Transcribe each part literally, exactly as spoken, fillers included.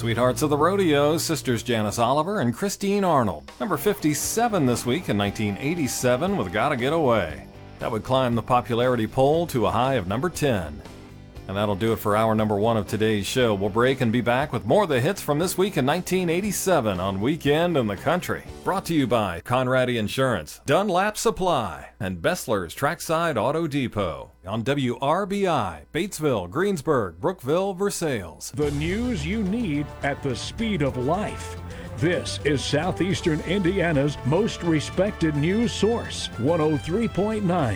Sweethearts of the Rodeo, sisters Janice Oliver and Christine Arnold. Number fifty-seven this week in nineteen eighty-seven with Gotta Get Away. That would climb the popularity poll to a high of number ten. And that'll do it for hour number one of today's show. We'll break and be back with more of the hits from this week in nineteen eighty-seven on Weekend in the Country. Brought to you by Conradi Insurance, Dunlap Supply, and Bessler's Trackside Auto Depot on W R B I, Batesville, Greensburg, Brookville, Versailles. The news you need at the speed of life. This is Southeastern Indiana's most respected news source, one oh three point nine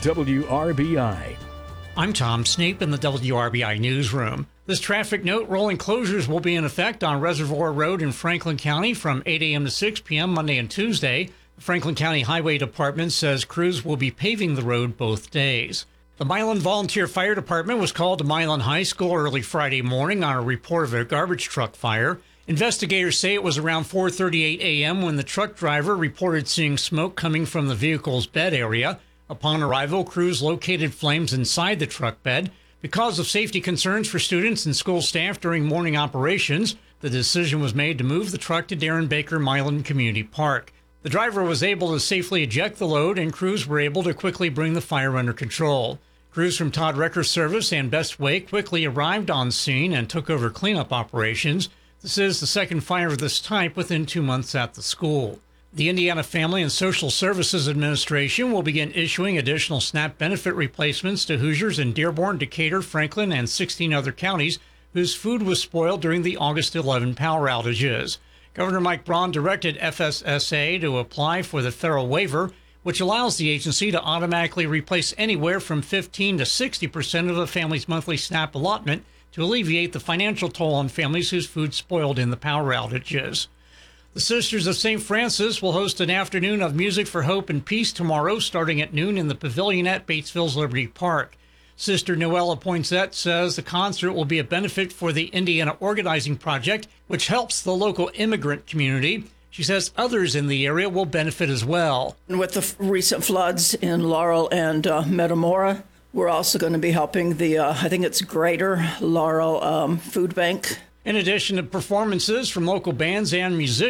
W R B I. I'm Tom Snape in the W R B I newsroom. This traffic note: rolling closures will be in effect on Reservoir Road in Franklin County from eight a.m. to six p.m. Monday and Tuesday. The Franklin County Highway Department says crews will be paving the road both days. The Milan Volunteer Fire Department was called to Milan High School early Friday morning on a report of a garbage truck fire. Investigators say it was around four thirty-eight a.m. when the truck driver reported seeing smoke coming from the vehicle's bed area. Upon arrival, crews located flames inside the truck bed. Because of safety concerns for students and school staff during morning operations, the decision was made to move the truck to Darren Baker Milan Community Park. The driver was able to safely eject the load, and crews were able to quickly bring the fire under control. Crews from Todd Recker Service and Best Way quickly arrived on scene and took over cleanup operations. This is the second fire of this type within two months at the school. The Indiana Family and Social Services Administration will begin issuing additional SNAP benefit replacements to Hoosiers in Dearborn, Decatur, Franklin, and sixteen other counties whose food was spoiled during the August eleventh power outages. Governor Mike Braun directed F S S A to apply for the federal waiver, which allows the agency to automatically replace anywhere from fifteen to sixty percent of a family's monthly SNAP allotment to alleviate the financial toll on families whose food spoiled in the power outages. The Sisters of Saint Francis will host an afternoon of music for hope and peace tomorrow, starting at noon in the pavilion at Batesville's Liberty Park. Sister Noella Poinsett says the concert will be a benefit for the Indiana Organizing Project, which helps the local immigrant community. She says others in the area will benefit as well. With the recent floods in Laurel and uh, Metamora, we're also going to be helping the, uh, I think it's Greater Laurel um, Food Bank. In addition to performances from local bands and musicians,